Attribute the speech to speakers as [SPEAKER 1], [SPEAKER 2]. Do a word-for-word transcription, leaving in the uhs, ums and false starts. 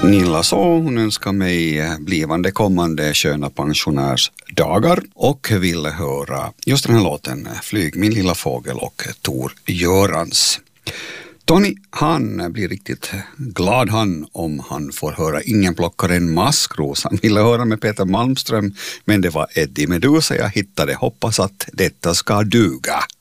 [SPEAKER 1] Nilla så, hon önskar mig blivande kommande sköna pensionärsdagar och ville höra just den här låten Flyg min lilla fågel och Tor Görans. Tony, han blir riktigt glad han om han får höra Ingen plockar en maskros. Han ville höra med Peter Malmström, men det var Eddie Meduza jag hittade. Hoppas att detta ska duga.